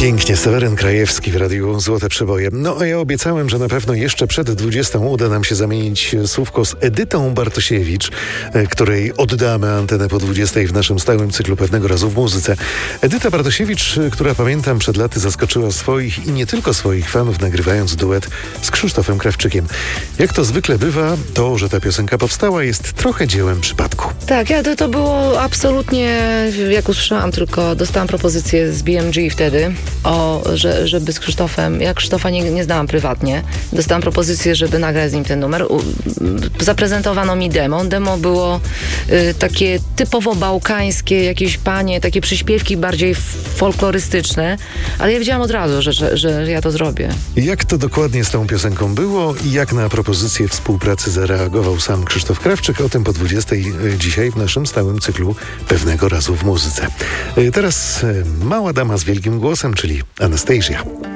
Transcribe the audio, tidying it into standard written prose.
Pięknie, Seweryn Krajewski w Radiu Złote Przeboje. No a ja obiecałem, że na pewno jeszcze przed 20 uda nam się zamienić słówko z Edytą Bartosiewicz, której oddamy antenę po 20 w naszym stałym cyklu Pewnego razu w muzyce. Edyta Bartosiewicz, która pamiętam przed laty zaskoczyła swoich i nie tylko swoich fanów, nagrywając duet z Krzysztofem Krawczykiem. Jak to zwykle bywa, to, że ta piosenka powstała, jest trochę dziełem przypadku. Tak, to było absolutnie, jak usłyszałam, tylko dostałam propozycję z BMG wtedy, żeby z Krzysztofem, ja Krzysztofa nie znałam prywatnie, dostałam propozycję, żeby nagrać z nim ten numer. Zaprezentowano mi demo. Demo było takie typowo bałkańskie, jakieś panie, takie przyśpiewki bardziej folklorystyczne, ale ja wiedziałam od razu, że ja to zrobię. Jak to dokładnie z tą piosenką było i jak na propozycję współpracy zareagował sam Krzysztof Krawczyk, o tym po 20 dzisiaj w naszym stałym cyklu Pewnego razu w muzyce. Teraz mała dama z wielkim głosem, czyli Anastasia.